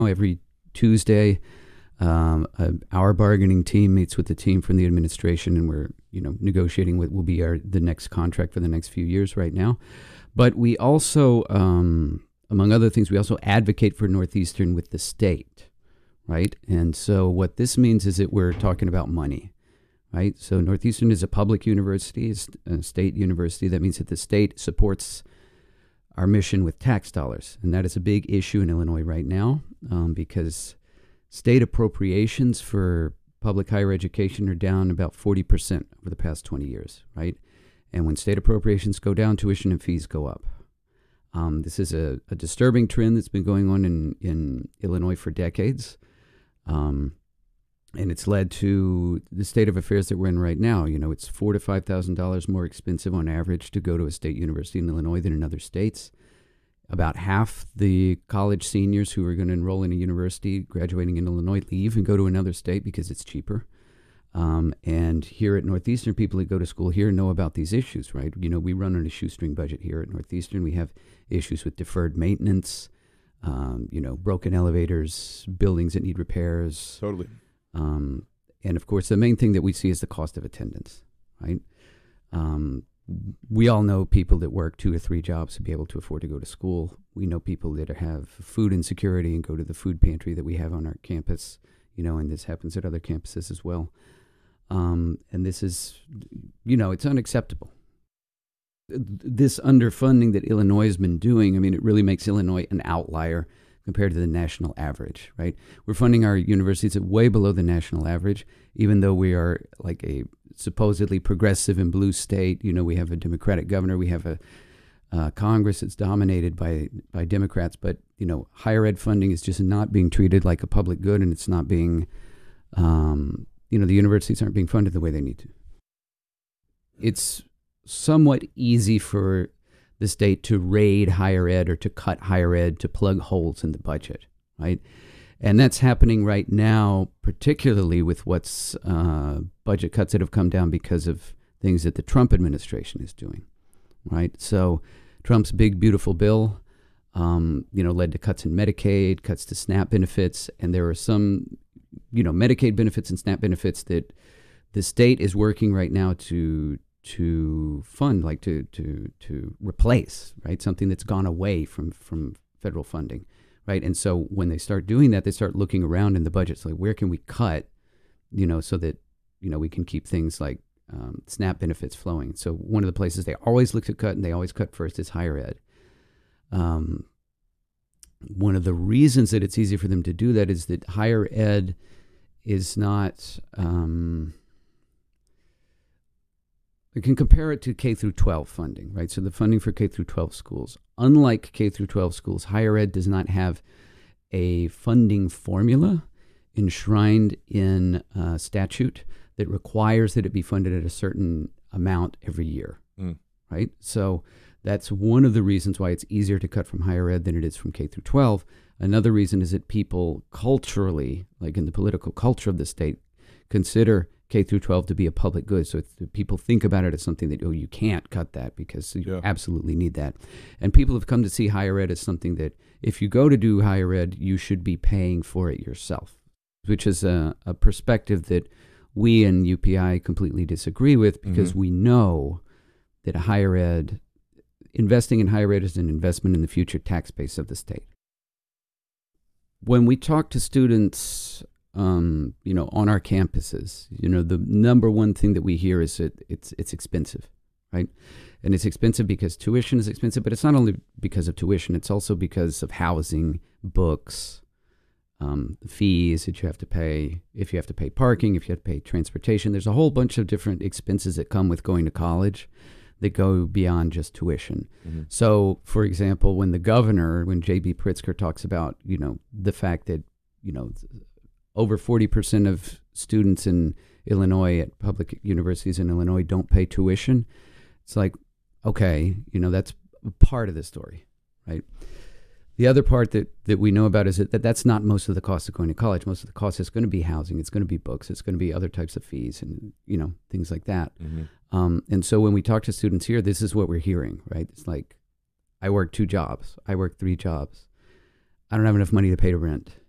Every Tuesday, our bargaining team meets with the team from the administration, and we're negotiating what will be the next contract for the next few years right now. But we also, among other things, we also advocate for Northeastern with the state, right? And so what this means is that we're talking about money, right? So Northeastern is a public university, it's a state university. That means that the state supports our mission with tax dollars. And that is a big issue in Illinois right now, because state appropriations for public higher education are down about 40% over the past 20 years, right? And when state appropriations go down, tuition and fees go up. This is a disturbing trend that's been going on in Illinois for decades. And it's led to the state of affairs that we're in right now. It's $4,000 to $5,000 more expensive on average to go to a state university in Illinois than in other states. About half the college seniors who are going to enroll in a university graduating in Illinois leave and go to another state because it's cheaper. And here at Northeastern, people that go to school here know about these issues, right? We run on a shoestring budget here at Northeastern. We have issues with deferred maintenance, broken elevators, buildings that need repairs. Totally. And of course, the main thing that we see is the cost of attendance, right? We all know people that work 2 or 3 jobs to be able to afford to go to school. We know people that have food insecurity and go to the food pantry that we have on our campus, and this happens at other campuses as well. And this is, it's unacceptable. This underfunding that Illinois has been doing, it really makes Illinois an outlier compared to the national average, right? We're funding our universities at way below the national average, even though we are like a supposedly progressive and blue state. We have a Democratic governor, we have a Congress that's dominated by Democrats, but higher ed funding is just not being treated like a public good, and it's not being, the universities aren't being funded the way they need to. It's somewhat easy for the state to raid higher ed or to cut higher ed, to plug holes in the budget, right? And that's happening right now, particularly with what's budget cuts that have come down because of things that the Trump administration is doing, right? So Trump's big, beautiful bill, led to cuts in Medicaid, cuts to SNAP benefits, and there are some, Medicaid benefits and SNAP benefits that the state is working right now to fund, like to replace, right? Something that's gone away from federal funding, right? And so when they start doing that, they start looking around in the budgets, like where can we cut, so that, we can keep things like SNAP benefits flowing. So one of the places they always look to cut, and they always cut first, is higher ed. One of the reasons that it's easy for them to do that is that higher ed is not... We can compare it to K through 12 funding, right? So the funding for K through 12 schools. Unlike K through 12 schools, higher ed does not have a funding formula enshrined in statute that requires that it be funded at a certain amount every year, right? So that's one of the reasons why it's easier to cut from higher ed than it is from K through 12. Another reason is that people culturally, like in the political culture of the state, consider K through 12 to be a public good. So people think about it as something that, you can't cut that because you absolutely need that. And people have come to see higher ed as something that if you go to do higher ed, you should be paying for it yourself, which is a perspective that we in UPI completely disagree with, because we know that investing in higher ed is an investment in the future tax base of the state. When we talk to students on our campuses, the number one thing that we hear is that it's expensive, right? And it's expensive because tuition is expensive, but it's not only because of tuition, it's also because of housing, books, fees that you have to pay, if you have to pay parking, if you have to pay transportation. There's a whole bunch of different expenses that come with going to college that go beyond just tuition. So, for example, when J.B. Pritzker talks about, the fact that, over 40% of students in Illinois at public universities in Illinois don't pay tuition. It's like, okay, that's part of the story, right? The other part that we know about is that that's not most of the cost of going to college. Most of the cost is going to be housing. It's going to be books. It's going to be other types of fees and, things like that. And so when we talk to students here, this is what we're hearing, right? It's like, I work 2 jobs. I work 3 jobs. I don't have enough money to pay the rent.